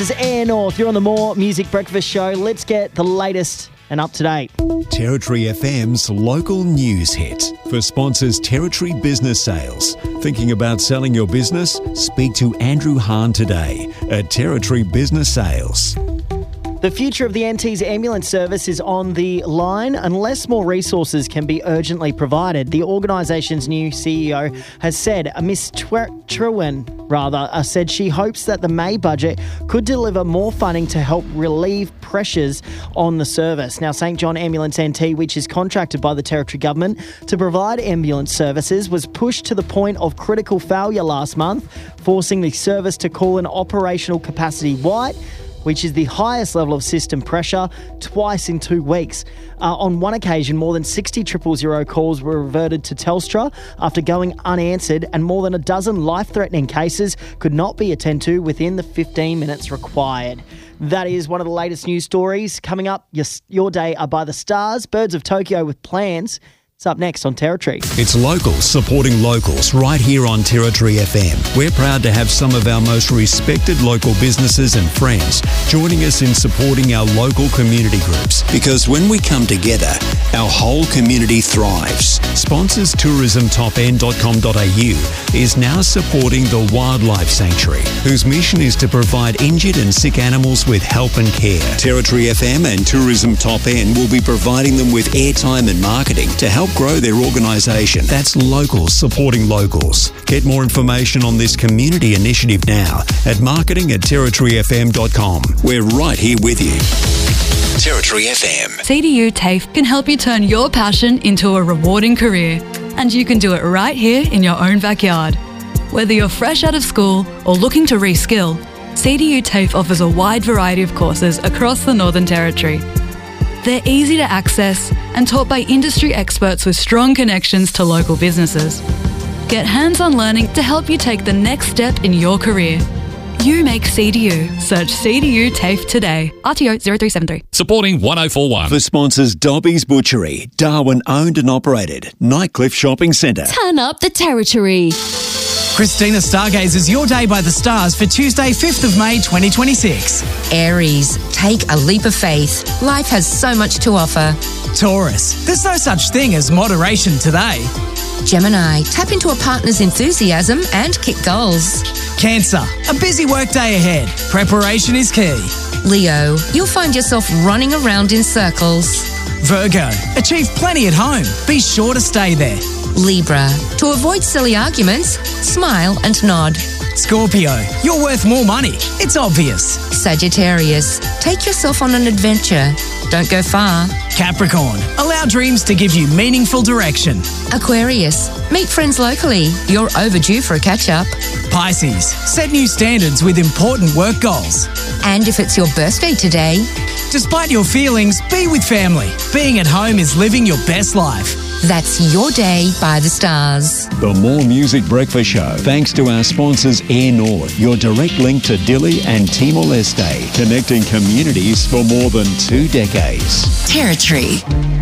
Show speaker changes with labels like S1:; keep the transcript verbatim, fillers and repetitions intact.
S1: This is Air North. You're on the More Music Breakfast Show. Let's get the latest and up to date.
S2: Territory F M's local news hit for sponsors Territory Business Sales. Thinking about selling your business? Speak to Andrew Hahn today at Territory Business Sales.
S1: The future of the N T's ambulance service is on the line unless more resources can be urgently provided. The organisation's new C E O has said, Miss Trewin, rather, uh, said she hopes that the May budget could deliver more funding to help relieve pressures on the service. Now, St John Ambulance N T, which is contracted by the Territory Government to provide ambulance services, was pushed to the point of critical failure last month, forcing the service to call an operational capacity white, which is the highest level of system pressure, twice in two weeks. Uh, on one occasion, more than sixty triple zero calls were reverted to Telstra after going unanswered, and more than a dozen life-threatening cases could not be attended to within the fifteen minutes required. That is one of the latest news stories. Coming up, your, your day are by the stars, Birds of Tokyo with plans. It's up next on Territory.
S2: It's locals supporting locals right here on Territory F M. We're proud to have some of our most respected local businesses and friends joining us in supporting our local community groups. Because when we come together, our whole community thrives. Sponsors tourism top end dot com dot a u is now supporting the Wildlife Sanctuary, whose mission is to provide injured and sick animals with help and care. Territory F M and Tourism Top End will be providing them with airtime and marketing to help grow their organisation. That's locals supporting locals. Get more information on this community initiative now at marketing at territory f m dot com. We're right here with you. Territory F M.
S3: C D U TAFE can help you turn your passion into a rewarding career, and you can do it right here in your own backyard. Whether you're fresh out of school or looking to reskill, C D U TAFE offers a wide variety of courses across the Northern Territory. They're easy to access and taught by industry experts with strong connections to local businesses. Get hands-on learning to help you take the next step in your career. You make C D U. Search C D U TAFE today. R T O zero three seven three.
S4: Supporting one oh four one.
S2: For sponsors Dobby's Butchery, Darwin owned and operated, Nightcliff Shopping Centre.
S5: Turn up the Territory.
S6: Christina Stargazers Your Day by the Stars for Tuesday, fifth of May twenty twenty-six.
S7: Aries, take a leap of faith. Life has so much to offer.
S6: Taurus, there's no such thing as moderation today.
S7: Gemini, tap into a partner's enthusiasm and kick goals.
S6: Cancer, a busy workday ahead. Preparation is key.
S7: Leo, you'll find yourself running around in circles.
S6: Virgo, achieve plenty at home. Be sure to stay there.
S7: Libra, to avoid silly arguments, smile and nod.
S6: Scorpio, you're worth more money. It's obvious.
S7: Sagittarius, take yourself on an adventure. Don't go far.
S6: Capricorn, allow dreams to give you meaningful direction.
S7: Aquarius, meet friends locally. You're overdue for a catch-up.
S6: Pisces, set new standards with important work goals.
S7: And if it's your birthday today,
S6: despite your feelings, be with family. Being at home is living your best life.
S7: That's your day by the stars.
S2: The More Music Breakfast Show, thanks to our sponsors Air North, your direct link to Dili and Timor-Leste, connecting communities for more than two decades.
S5: Territory.